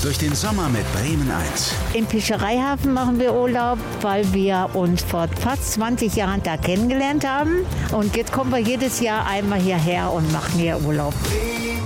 durch den Sommer mit Bremen 1. Im Fischereihafen machen wir Urlaub, weil wir uns vor fast 20 Jahren da kennengelernt haben. Und jetzt kommen wir jedes Jahr einmal hierher und machen hier Urlaub.